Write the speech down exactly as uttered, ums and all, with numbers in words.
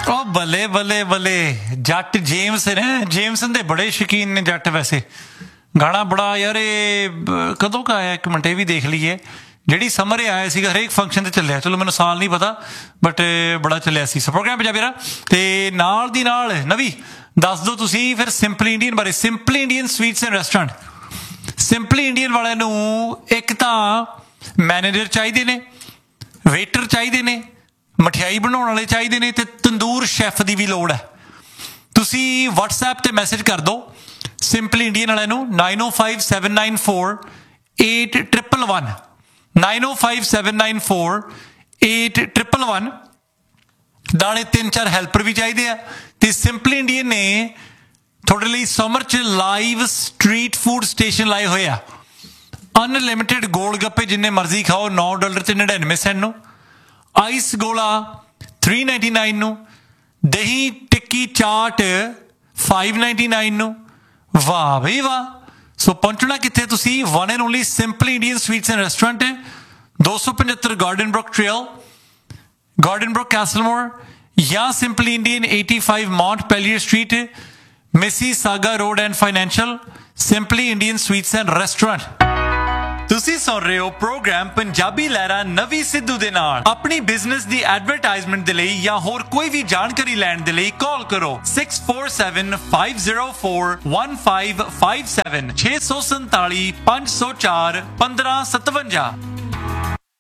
ओ बल्ले बल्ले बल्ले जट जेम्स ने जेमसन दे बड़े शौकीन ने जट वैसे गाना बड़ा यार ये कदों का आया एक मिनट ये भी देख लीए ਜਿਹੜੀ ਸਮਰ ਆਇਆ ਸੀਗਾ ਹਰੇਕ ਫੰਕਸ਼ਨ ਤੇ ਚੱਲਿਆ ਚਲੋ ਮੈਨੂੰ ਸਾਲ ਨਹੀਂ ਪਤਾ ਬਟ ਬੜਾ ਚੱਲਿਆ ਸੀ ਸੋ ਪ੍ਰੋਗਰਾਮ ਪੰਜਾਬੀ ਦਾ ਤੇ ਨਾਲ ਦੀ ਨਾਲ ਨਵੀਂ ਦੱਸ ਦਿਓ ਤੁਸੀਂ ਫਿਰ ਸਿੰਪਲੀ ਇੰਡੀਅਨ ਬਾਰੇ simply Indian sweets and restaurant simply Indian ਵਾਲਿਆਂ ਨੂੰ ਇੱਕ ਤਾਂ ਮੈਨੇਜਰ ਚਾਹੀਦੇ ਨੇ ਵੇਟਰ ਚਾਹੀਦੇ ਨੇ ਮਠਿਆਈ ਬਣਾਉਣ ਵਾਲੇ ਚਾਹੀਦੇ ਨੇ ਤੇ ਤੰਦੂਰ ਸ਼ੈਫ ਦੀ ਵੀ ਲੋੜ ਹੈ ਤੁਸੀਂ WhatsApp ਤੇ ਮੈਸੇਜ ਕਰ ਦਿਓ ਸਿੰਪਲੀ ਇੰਡੀਅਨ ਵਾਲਿਆਂ ਨੂੰ nine oh five seven nine four eight one one one nine oh five seven nine four eight one one one ਨਾਲੇ ਤਿੰਨ ਚਾਰ ਹੈਲਪਰ ਵੀ ਚਾਹੀਦੇ ਆ ਤੇ ਸਿੰਪਲੀ ਇੰਡੀਅਨ ਨੇ ਤੁਹਾਡੇ ਲਈ ਸਮਰ 'ਚ ਲਾਈਵ ਸਟਰੀਟ ਫੂਡ ਸਟੇਸ਼ਨ ਲਾਏ ਹੋਏ ਆ ਅਨਲਿਮਿਟਿਡ ਗੋਲ ਗੱਪੇ ਜਿੰਨੇ ਮਰਜ਼ੀ ਖਾਓ ਨੌ ਡਾਲਰ ਤੇ ਨੜਿਨਵੇਂ ਸੈਂਟ ਨੂੰ ਆਈਸ ਗੋਲਾ three ninety-nine ਨੂੰ ਦਹੀਂ ਟਿੱਕੀ ਚਾਟ five ninety-nine ਨੂੰ ਵਾਹ ਬਈ ਵਾਹ ਸੋ ਪਹੁੰਚਣਾ ਕਿੱਥੇ ਤੁਸੀਂ one and only simply Indian sweets and restaurant ਹੈ ਦੋ ਸੌ ਪਚੱਤਰ garden Brook trail garden Brook ਕੈਸਲਮੋਰ ਜਾਂ simply Indian eighty-five ਮੌਂਟ ਪੈਲੀਅਰ street ਮਿਸੀ saga road and financial simply Indian sweets and restaurant ਤੁਸੀਂ ਸੁਣ ਰਹੇ ਹੋ ਪ੍ਰੋਗਰਾਮ ਪੰਜਾਬੀ ਲਹਿਰਾ ਨਵੀਂ ਸਿੱਧੂ ਦੇ ਨਾਲ ਆਪਣੀ ਬਿਜ਼ਨਸ ਦੀ ਐਡਵਰਟਾਈਜ਼ਮੈਂਟ ਦੇ ਲਈ ਜਾਂ ਹੋਰ ਕੋਈ ਵੀ ਜਾਣਕਾਰੀ ਲੈਣ ਦੇ ਲਈ ਕਾਲ ਕਰੋ six four seven five zero four one five five seven six seven seven five zero four one five seven